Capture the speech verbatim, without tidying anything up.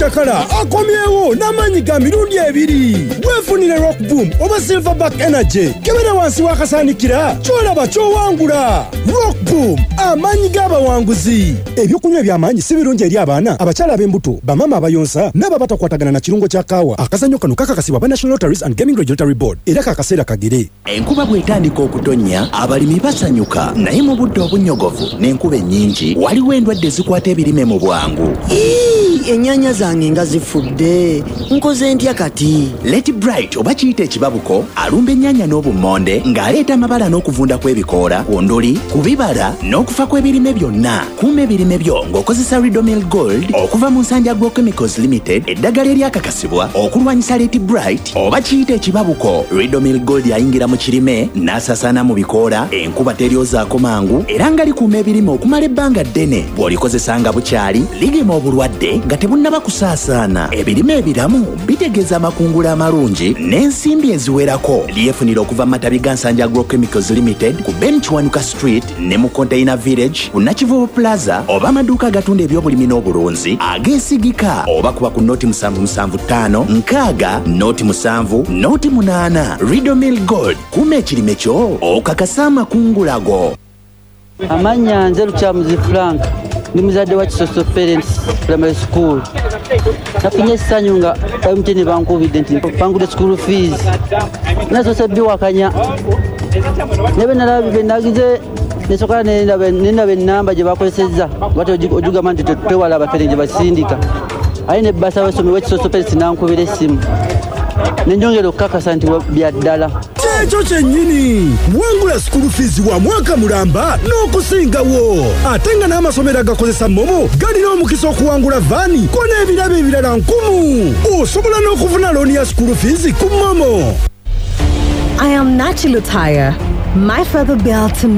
Jakala akomyewo n'amanyi ga mirundi ebiri. Weefunire Rock Boom oba Silverback Energy kebera wansi wakasanikira kyolaba kyowangula. Rock Boom amanyi g'abawanguzi. Ebyokunywa by'amaanyi si birungi eri abaana, abakyala ab'embuto, bamama abayonsa n'aba batakwatagana na kirungo kya kaawa. Akazannyo kano kakakasibwa ba National Lotteries and Gaming Regulatory Board era kakaseera kagere. Enkuba bw'etandika okutonnya abalimi basanyuka, naye mu budde obunyogovu n'enkuba ennyingi waliwo endwadde zikwata ebirime mu bwangu. Ennyanya zange nga zifudde, nkoze ntya kati? Let Bright oba kiyita ekibabuko alumba ennyanya n'obummonde ng'aleeta amabala n'okuvunda kw'ebikoola, onduli, ku bibala n'okufa kw'ebirime byonna. Kuuma ebirime byo ng'okozesa Ridomil Gold okuva mu nsanja Agrochemicals Limited, eddagala eryakakasibwa okulwanyisa Let Bright oba kiyita ekibabuko. Ridomil Gold yayingira mu kirime n'asaasaana mu bikoola, enkuba teryozaako mangu era nga likuuma ebirime okumala ebbanga ddene. Bw'olikozesa nga bukyali ligema obulwadde nga tebunnaba kusaasaana. Ebirime ebiramu bitegeeza amakungula amalungi n'ensimbi eziwerako. Lyefunira okuva mu matabi ga Nsanja Agrochemicals Limited ku Ben Kiwanuka Street ne mu Container Village ku Nakivubo Plaza, oba amaduuka agatunda ebyobulimi n'obulunzi ageesigika, oba kuba ku noti musanvu musanvu ttaano nkaaga noti musanvu noti munaana. Ridomil Gold, kuuma ekirime kyo okakasa amakungula go. Amanya nze Lukyamuzi Frank, ndi muzadde wa Kisoso Parents Primary School. Nafunye essanyu nga M T N bankubidde nti bangudde school fees. Nasoose biwakanya. Nebe nalaba benagize nesokola nenaba ennamba gye bakozesezza bati ojugamba nti twewala abaperenje basindika. Aye ne basa basomi wa Kisoso Parents nankubira essimu. Nenjongera okukakasa nti bya ddala. Ekyo kyennyini wangula school fees wa mwaka mulamba n'okusingawo. Ate nga n'amasomero agakozesa momo galina omukisa okuwangula vaani ko n'ebirabo ebirala nkumu. Osobola n'okufuna looni ya school fees ku momo. I am Nachi Lutaya. My father built